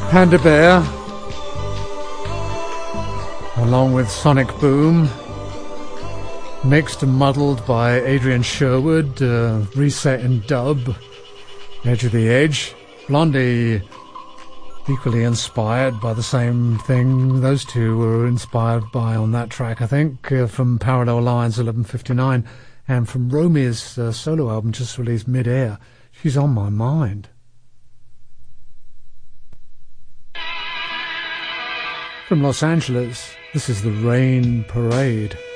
Panda Bear, along with Sonic Boom, mixed and muddled by Adrian Sherwood, reset in dub, Edge of the Edge. Blondie, equally inspired by the same thing those two were inspired by on that track, I think, from Parallel Lines 11:59, and from Romy's solo album just released mid-air, She's On My Mind. From Los Angeles, this is the Rain Parade.